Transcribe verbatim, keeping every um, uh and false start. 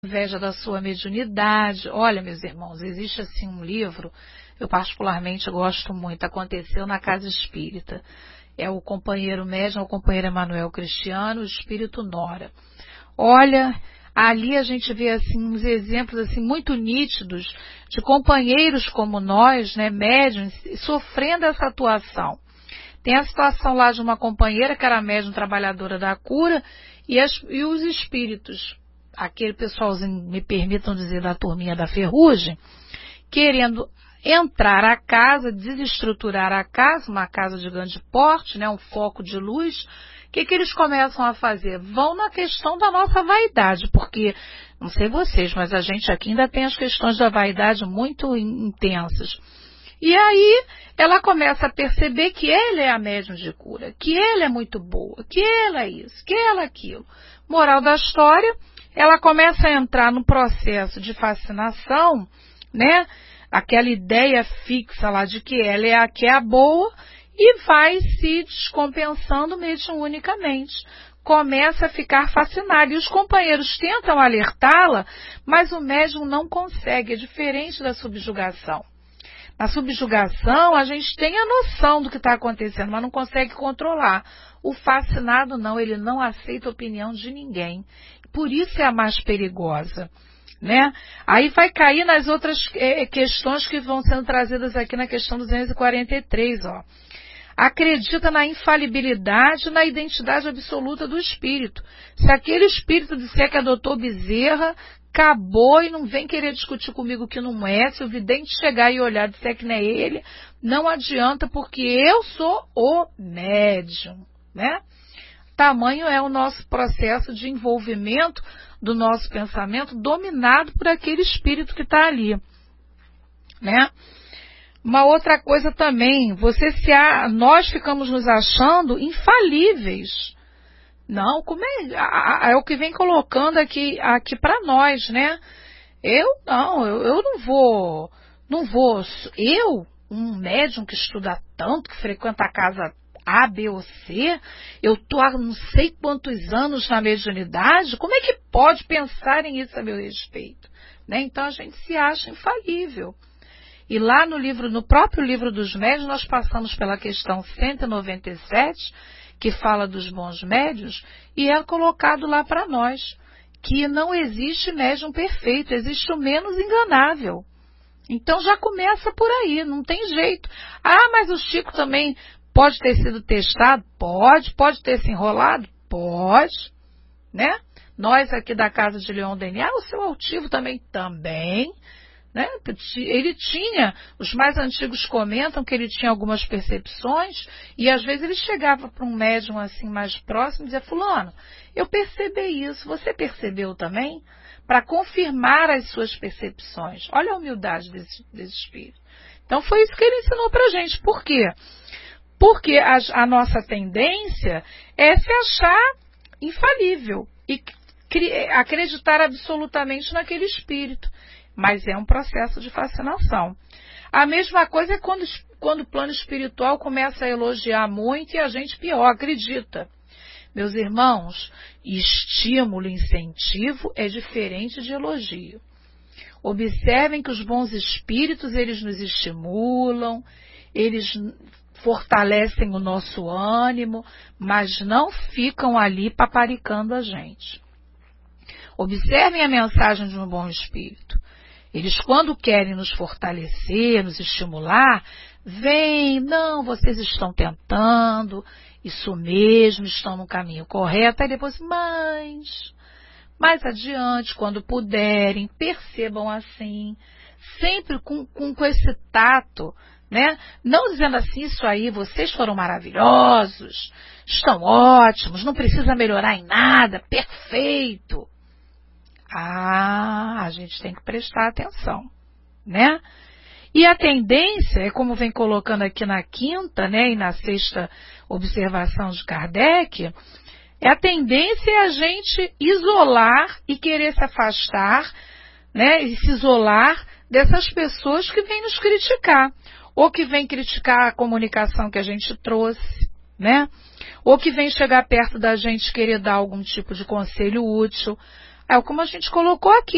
inveja da sua mediunidade. Olha, meus irmãos, existe assim um livro, eu particularmente gosto muito, aconteceu na Casa Espírita. É o companheiro médium, o companheiro Emanuel Cristiano, o Espírito Nora. Olha, ali a gente vê assim uns exemplos assim muito nítidos de companheiros como nós, né, médiuns, sofrendo essa atuação. Tem a situação lá de uma companheira que era médium trabalhadora da cura e, as, e os espíritos, aquele pessoalzinho, me permitam dizer, da turminha da ferrugem, querendo entrar à casa, desestruturar a casa, uma casa de grande porte, né, um foco de luz. O que, que eles começam a fazer? Vão na questão da nossa vaidade, porque, não sei vocês, mas a gente aqui ainda tem as questões da vaidade muito intensas. E aí ela começa a perceber que ela é a médium de cura, que ela é muito boa, que ela é isso, que ela é aquilo. Moral da história, ela começa a entrar no processo de fascinação, né? Aquela ideia fixa lá de que ela é a que é a boa e vai se descompensando mediunicamente. Começa a ficar fascinada. E os companheiros tentam alertá-la, mas o médium não consegue, é diferente da subjugação. Na subjugação, a gente tem a noção do que está acontecendo, mas não consegue controlar. O fascinado não, ele não aceita a opinião de ninguém. Por isso é a mais perigosa, né? Aí vai cair nas outras é, questões que vão sendo trazidas aqui na questão duzentos e quarenta e três, ó. Acredita na infalibilidade, na identidade absoluta do espírito. Se aquele espírito disser que é doutor Bezerra, acabou e não vem querer discutir comigo que não é. Se o vidente chegar e olhar e disser que não é ele, não adianta, porque eu sou o médium, né? Tamanho é o nosso processo de envolvimento do nosso pensamento dominado por aquele espírito que está ali, né? Uma outra coisa também, você se a, nós ficamos nos achando infalíveis. Não, como é, é o que vem colocando aqui, aqui para nós, né? Eu não, eu, eu não vou, não vou, eu, um médium que estuda tanto, que frequenta a casa A, B ou C, eu estou há não sei quantos anos na mediunidade, como é que pode pensar em isso a meu respeito? Né? Então a gente se acha infalível. E lá no livro, no próprio livro dos médiuns, nós passamos pela questão cento e noventa e sete, que fala dos bons médiuns, e é colocado lá para nós, que não existe médium perfeito, existe o menos enganável. Então já começa por aí, não tem jeito. Ah, mas o Chico também pode ter sido testado? Pode. Pode ter se enrolado? Pode. Né? Nós aqui da Casa de Leon Denis, ah, o seu altivo também? Também. Né? Ele tinha, os mais antigos comentam que ele tinha algumas percepções e às vezes ele chegava para um médium assim mais próximo e dizia: fulano, eu percebi isso, você percebeu também? Para confirmar as suas percepções. Olha a humildade desse, desse espírito. Então foi isso que ele ensinou para a gente. Por quê? Porque a, a nossa tendência é se achar infalível e cri, acreditar absolutamente naquele espírito. Mas é um processo de fascinação. A mesma coisa é quando, quando o plano espiritual começa a elogiar muito e a gente pior, acredita. Meus irmãos, estímulo e incentivo é diferente de elogio. Observem que os bons espíritos, eles nos estimulam, eles fortalecem o nosso ânimo, mas não ficam ali paparicando a gente. Observem a mensagem de um bom espírito. Eles, quando querem nos fortalecer, nos estimular, vêm, não, vocês estão tentando, isso mesmo, estão no caminho correto. Aí depois, mas, mais adiante, quando puderem, percebam assim, sempre com, com, com esse tato, né? Não dizendo assim, isso aí, vocês foram maravilhosos, estão ótimos, não precisa melhorar em nada, perfeito. Ah, a gente tem que prestar atenção, né? E a tendência, é como vem colocando aqui na quinta, né, e na sexta observação de Kardec, é a tendência é a gente isolar e querer se afastar, né, e se isolar dessas pessoas que vêm nos criticar, ou que vêm criticar a comunicação que a gente trouxe, né, ou que vêm chegar perto da gente querer dar algum tipo de conselho útil. É como a gente colocou aqui.